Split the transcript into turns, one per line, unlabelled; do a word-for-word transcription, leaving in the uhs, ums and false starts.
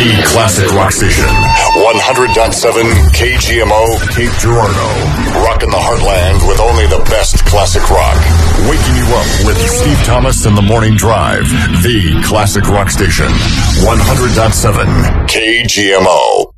The classic rock station. one hundred point seven K G M O, Cape Girardeau. Rocking the heartland with only the best classic rock. Waking you up with Steve Thomas and the Morning Drive. The classic rock station. one hundred point seven K G M O.